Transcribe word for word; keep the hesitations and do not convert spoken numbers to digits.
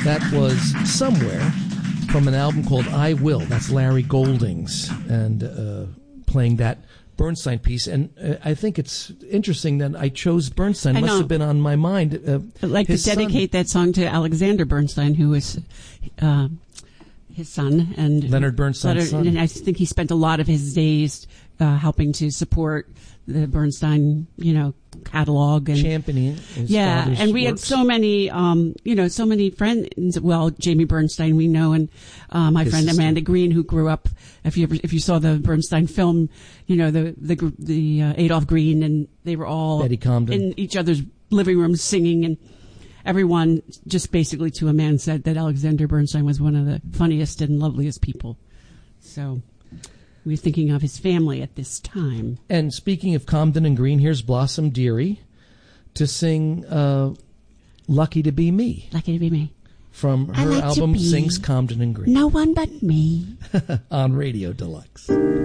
That was Somewhere from an album called I Will. That's Larry Goldings, and uh, playing that Bernstein piece. And uh, I think it's interesting that I chose Bernstein. It must have been on my mind. Uh, I'd like to dedicate son. that song to Alexander Bernstein, who was uh, his son. And Leonard Bernstein's Leonard, son. And I think he spent a lot of his days uh, helping to support the Bernstein, you know, catalog and championing his yeah, father's and we works. had so many, um, you know, so many friends. Well, Jamie Bernstein, we know, and uh, my his friend sister. Amanda Green, who grew up. If you ever, if you saw the Bernstein film, you know the the the uh, Adolph Green, and they were all Betty Comden. in each other's living rooms singing, and everyone just basically to a man said that Alexander Bernstein was one of the funniest and loveliest people. So. We're thinking of his family at this time. And speaking of Comden and Green, here's Blossom Dearie to sing uh, Lucky to Be Me. Lucky to Be Me. From her like album to be Sings Comden and Green. No one but me. On Radio Deluxe.